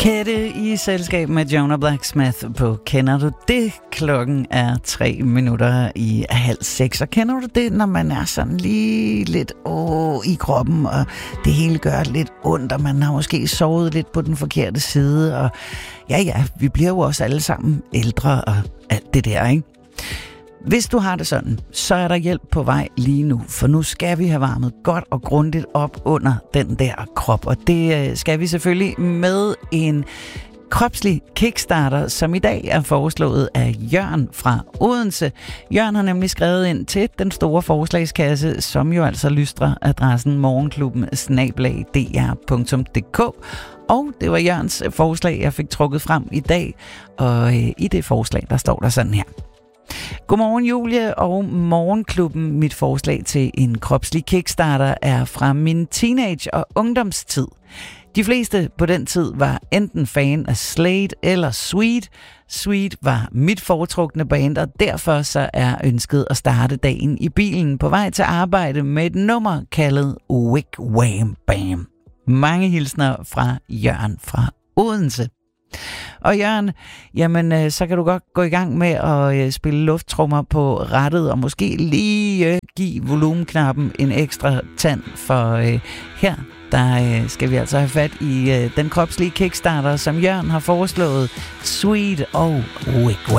Kette i selskab med Jonah Blacksmith på Kender du det? Klokken er 5:03. Og kender du det, når man er sådan lige lidt i kroppen, og det hele gør lidt ondt, og man har måske sovet lidt på den forkerte side, og ja, vi bliver jo også alle sammen ældre og alt det der, ikke? Hvis du har det sådan, så er der hjælp på vej lige nu, for nu skal vi have varmet godt og grundigt op under den der krop, og det skal vi selvfølgelig med en kropslig kickstarter, som i dag er foreslået af Jørn fra Odense. Jørn har nemlig skrevet ind til den store forslagskasse, som jo altså lystrer adressen morgenklubben@dr.dk. Og det var Jørns forslag, jeg fik trukket frem i dag, og i det forslag, der står der sådan her. Godmorgen Julie og Morgenklubben. Mit forslag til en kropslig kickstarter er fra min teenage- og ungdomstid. De fleste på den tid var enten fan af Slade eller Sweet. Sweet var mit foretrukne band, og derfor så er ønsket at starte dagen i bilen på vej til arbejde med et nummer kaldet Wig Wham Bam. Mange hilsner fra Jørn fra Odense. Og Jørgen, jamen så kan du godt gå i gang med at spille lufttrummer på rattet og måske lige give volumenknappen en ekstra tand, for her der skal vi altså have fat i den kropslige kickstarter, som Jørgen har foreslået, Sweet og Wig Wham.